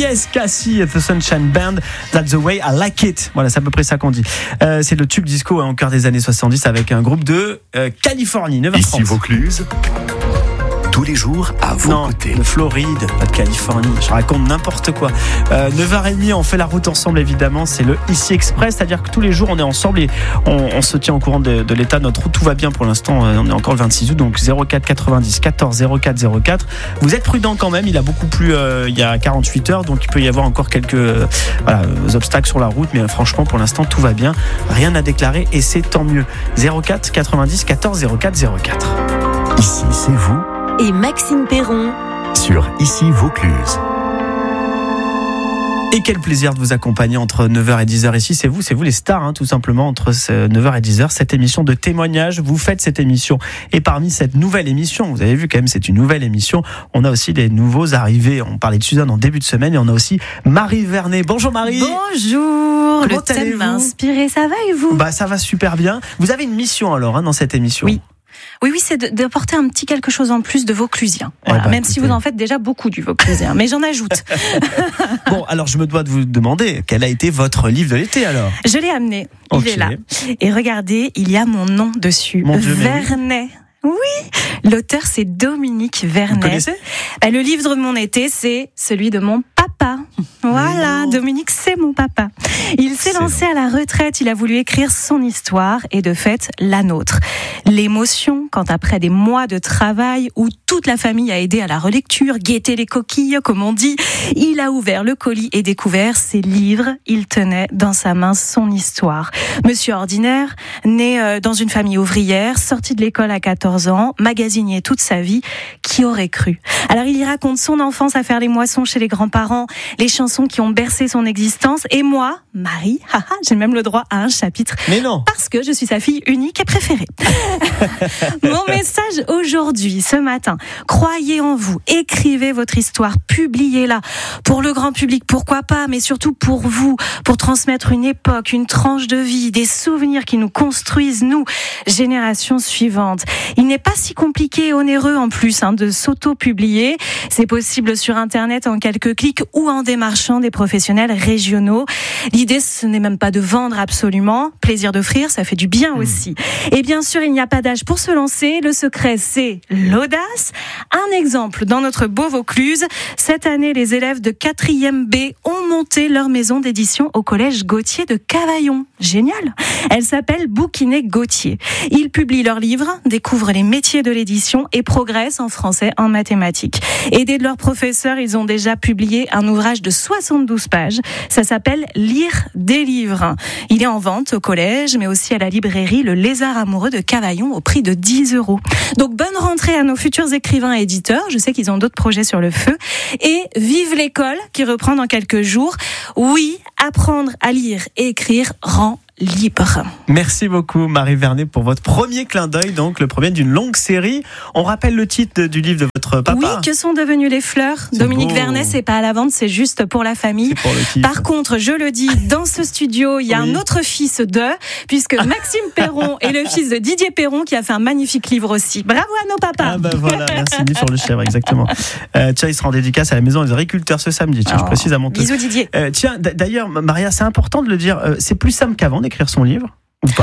Yes, Cassie, The Sunshine Band, That's the way I like it. Voilà, c'est à peu près ça qu'on dit. C'est le tube disco au cœur des années 70 avec un groupe de Californie, 9h30. Ici Vaucluse, tous les jours à vos côtés. De Floride, pas de Californie, je raconte n'importe quoi. 9h30, on fait la route ensemble évidemment, c'est le Ici Express, c'est-à-dire que tous les jours on est ensemble et on se tient au courant de l'état de notre route. Tout va bien pour l'instant, on est encore le 26 août, donc 04 90 14 04 04. Vous êtes prudents quand même, il a beaucoup plu il y a 48 heures, donc il peut y avoir encore quelques obstacles sur la route, mais franchement pour l'instant tout va bien, rien à déclarer et c'est tant mieux. 04 90 14 04 04. Ici c'est vous et Maxime Perron sur Ici Vaucluse. Et quel plaisir de vous accompagner entre 9h et 10h ici. C'est vous les stars, tout simplement, entre 9h et 10h. Cette émission de témoignage, vous faites cette émission. Et parmi cette nouvelle émission, vous avez vu quand même, c'est une nouvelle émission. On a aussi des nouveaux arrivés. On parlait de Suzanne en début de semaine et on a aussi Marie Vernet. Bonjour Marie. Bonjour. Comment le thème allez-vous ? m'a inspiré, ça va et vous ? Ça va super bien. Vous avez une mission alors dans cette émission. Oui, c'est d'apporter un petit quelque chose en plus de Vauclusien. Voilà, même si vous en faites déjà beaucoup du Vauclusien, mais j'en ajoute. Bon, alors je me dois de vous demander, quel a été votre livre de l'été alors ? Je l'ai amené, il est là. Et regardez, il y a mon nom dessus. Mon Dieu, Vernet. Oui, l'auteur c'est Dominique Vernet. Vous connaissez ? Le livre de mon été, c'est celui de mon papa. Voilà, Dominique, c'est mon papa. Il s'est lancé à la retraite, il a voulu écrire son histoire et de fait, la nôtre. L'émotion, quand après des mois de travail où toute la famille a aidé à la relecture, guetté les coquilles, comme on dit, il a ouvert le colis et découvert ses livres. Il tenait dans sa main son histoire. Monsieur ordinaire, né dans une famille ouvrière, sorti de l'école à 14 ans, magasinier toute sa vie, qui aurait cru ? Alors il y raconte son enfance à faire les moissons chez les grands-parents, les chansons qui ont bercé son existence, et moi, Marie, j'ai même le droit à un chapitre. Mais non. Parce que je suis sa fille unique et préférée. Mon message aujourd'hui, ce matin, croyez en vous, écrivez votre histoire, publiez-la. Pour le grand public, pourquoi pas, mais surtout pour vous, pour transmettre une époque, une tranche de vie, des souvenirs qui nous construisent, nous, générations suivantes. Il n'est pas si compliqué et onéreux en plus de s'auto-publier. C'est possible sur Internet en quelques clics ou en démarchant des professionnels régionaux. L'idée, ce n'est même pas de vendre absolument. Plaisir d'offrir, ça fait du bien aussi. Et bien sûr, il n'y a pas d'âge pour se lancer. Le secret, c'est l'audace. Un exemple dans notre beau Vaucluse. Cette année, les élèves de 4e B ont monté leur maison d'édition au collège Gauthier de Cavaillon. Génial. Elle s'appelle Bouquinet Gauthier. Ils publient leurs livres, découvrent les métiers de l'édition et progressent en français, en mathématiques. Aidés de leurs professeurs, ils ont déjà publié un ouvrage de 72 pages. Ça s'appelle Lire des livres. Il est en vente au collège, mais aussi à la librairie Le Lézard Amoureux de Cavaillon au prix de 10 €. Donc bonne rentrée à nos futurs écrivains et éditeurs. Je sais qu'ils ont d'autres projets sur le feu. Et vive l'école qui reprend dans quelques jours. Oui, apprendre à lire et écrire rend libre. Merci beaucoup Marie Vernet pour votre premier clin d'œil, donc le premier d'une longue série. On rappelle le titre du livre de votre papa. Oui, que sont devenues les fleurs. Dominique beau. Vernet, c'est pas à la vente, c'est juste pour la famille. C'est pour le kiff. Par contre, je le dis, dans ce studio, il y a un autre fils puisque Maxime Perron est le fils de Didier Perron qui a fait un magnifique livre aussi. Bravo à nos papas. Voilà, merci Didier sur le chèvre, exactement. Tiens, il sera en dédicace à la maison des agriculteurs ce samedi. Tiens, je précise à mon tour. Bisous Didier. Tiens, d'ailleurs, Maria, c'est important de le dire, c'est plus simple qu'avant d'écrire son livre ou pas ?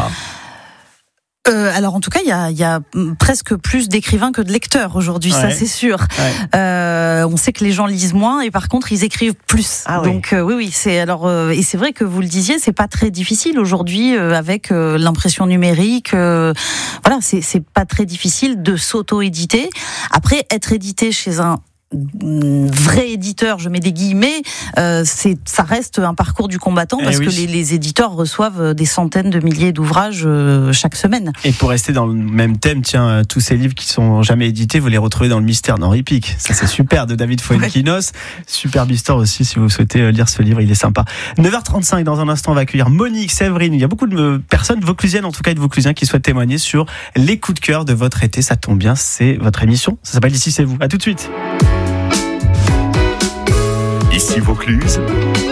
Alors en tout cas, il y a presque plus d'écrivains que de lecteurs aujourd'hui, ça c'est sûr. On sait que les gens lisent moins et par contre ils écrivent plus. Donc oui, c'est et c'est vrai que vous le disiez, c'est pas très difficile aujourd'hui avec l'impression numérique. Voilà, c'est pas très difficile de s'auto-éditer. Après, être édité chez un vrai éditeur, je mets des guillemets, ça reste un parcours du combattant parce que les éditeurs reçoivent des centaines de milliers d'ouvrages chaque semaine. Et pour rester dans le même thème, tiens, tous ces livres qui sont jamais édités, vous les retrouvez dans Le Mystère d'Henri Pic. Ça c'est super, de David Fuenquinos. Superbe histoire aussi si vous souhaitez lire ce livre, il est sympa. 9h35, dans un instant on va accueillir Monique, Séverine. Il y a beaucoup de personnes vauclusiennes, en tout cas de Vauclusiens, qui souhaitent témoigner sur les coups de cœur de votre été. Ça tombe bien, c'est votre émission. Ça s'appelle Ici c'est vous. À tout de suite. Ici Vaucluse,